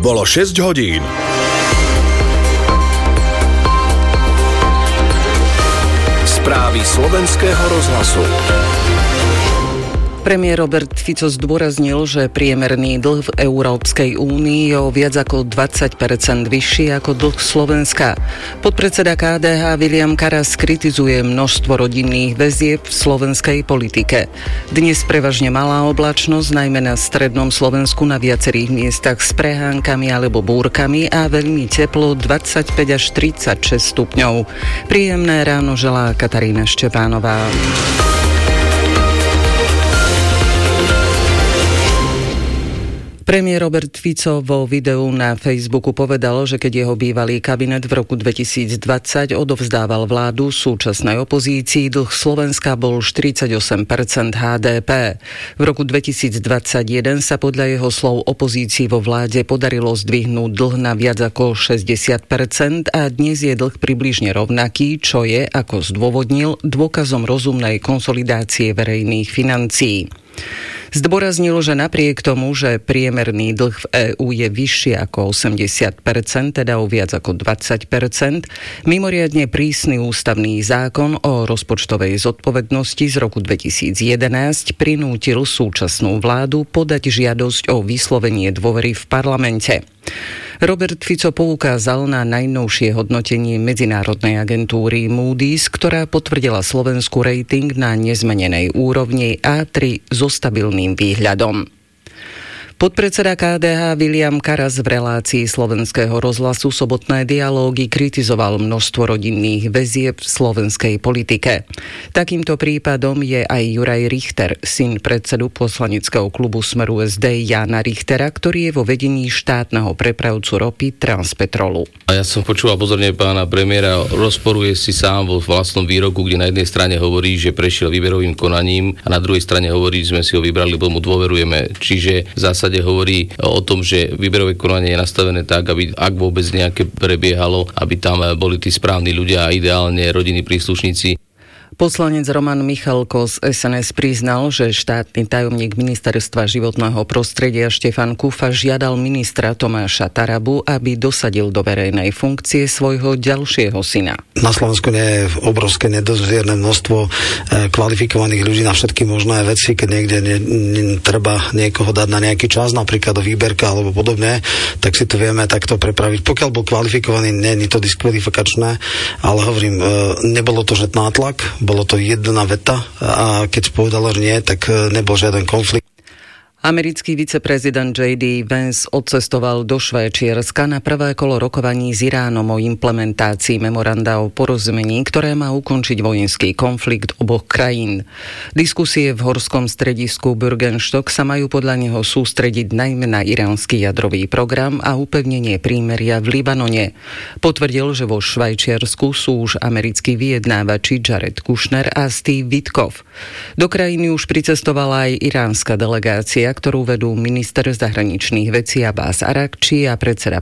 Bolo 6 hodín. Správy slovenského rozhlasu. Premiér Robert Fico zdôraznil, že priemerný dlh v Európskej únii je o viac ako 20% vyšší ako dlh Slovenska. Podpredseda KDH William Karas kritizuje množstvo rodinných väzieb v slovenskej politike. Dnes prevažne malá oblačnosť, najmä na strednom Slovensku na viacerých miestach s prehánkami alebo búrkami a veľmi teplo 25 až 36 stupňov. Príjemné ráno želá Katarína Štepánová. Premiér Robert Fico vo videu na Facebooku povedal, že keď jeho bývalý kabinet v roku 2020 odovzdával vládu súčasnej opozícii, dlh Slovenska bol 48% HDP. V roku 2021 sa podľa jeho slov opozícii vo vláde podarilo zdvihnúť dlh na viac ako 60% a dnes je dlh približne rovnaký, čo je, ako zdôvodnil, dôkazom rozumnej konsolidácie verejných financií. Zdôraznil, že napriek tomu, že priemerný dlh v EÚ je vyšší ako 80%, teda o viac ako 20%, mimoriadne prísny ústavný zákon o rozpočtovej zodpovednosti z roku 2011 prinútil súčasnú vládu podať žiadosť o vyslovenie dôvery v parlamente. Robert Fico poukázal na najnovšie hodnotenie medzinárodnej agentúry Moody's, ktorá potvrdila Slovensku rating na nezmenenej úrovni A3 so stabilným výhľadom. Podpredseda KDH William Karas v relácii slovenského rozhlasu Sobotné dialógy kritizoval množstvo rodinných väzieb v slovenskej politike. Takýmto prípadom je aj Juraj Richter, syn predsedu poslaneckého klubu Smeru SD Jána Richtera, ktorý je vo vedení štátneho prepravcu ropy Transpetrolu. A ja som počúval pozorne pána premiéra, rozporuje si sám vo vlastnom výroku, kde na jednej strane hovorí, že prešiel výberovým konaním a na druhej strane hovorí, že sme si ho vybrali, lebo mu dôverujeme. Čiže v zásade hovorí o tom, že výberové konanie je nastavené tak, aby ak vôbec nejaké prebiehalo, aby tam boli tí správni ľudia a ideálne rodinní príslušníci. Poslanec Roman Michalko z SNS priznal, že štátny tajomník ministerstva životného prostredia Štefan Kufa žiadal ministra Tomáša Tarabu, aby dosadil do verejnej funkcie svojho ďalšieho syna. Na Slovensku nie je obrovské nedozvierne množstvo kvalifikovaných ľudí na všetky možné veci, keď niekde treba niekoho dať na nejaký čas, napríklad do výberka alebo podobne, tak si to vieme takto prepraviť. Pokiaľ bol kvalifikovaný, nie je to diskvalifikačné, ale hovorím, nebolo to že nátlak, bolo to jedna veta a keď povedalo, že nie, tak nebol žiaden konflikt. Americký viceprezident J.D. Vance odcestoval do Švajčiarska na prvé kolo rokovaní s Iránom o implementácii memoranda o porozumení, ktoré má ukončiť vojenský konflikt oboch krajín. Diskusie v horskom stredisku Bürgenstock sa majú podľa neho sústrediť najmä na iránsky jadrový program a upevnenie prímeria v Libanone. Potvrdil, že vo Švajčiarsku sú už americkí vyjednávači Jared Kushner a Steve Witkoff. Do krajiny už pricestovala aj iránska delegácia, ktorú vedú minister zahraničných vecí Abbas Arakči a predseda